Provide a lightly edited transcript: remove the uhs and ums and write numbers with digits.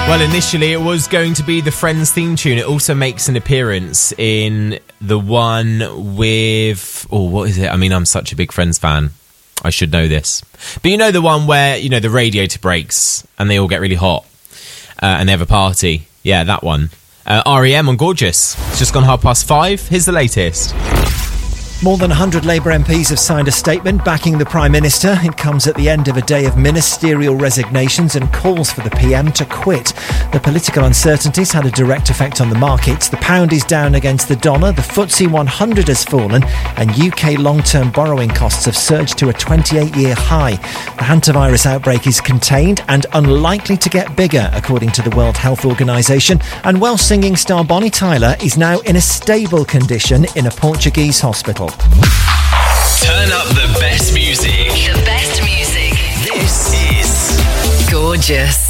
Well, initially it was going to be the Friends theme tune. It also makes an appearance in the one with... Oh, what is it? I mean, I'm such a big Friends fan. I should know this. But you know the one where, you know, the radiator breaks and they all get really hot and they have a party? Yeah, that one. REM on Gorgeous. It's just gone 5:30. Here's the latest. More than 100 Labour MPs have signed a statement backing the Prime Minister. It comes at the end of a day of ministerial resignations and calls for the PM to quit. The political uncertainties had a direct effect on the markets. The pound is down against the dollar, the FTSE 100 has fallen, and UK long-term borrowing costs have surged to a 28-year high. The hantavirus outbreak is contained and unlikely to get bigger, according to the World Health Organisation. And Welsh singing star Bonnie Tyler is now in a stable condition in a Portuguese hospital. Turn up the best music. The best music. This is Gorgeous.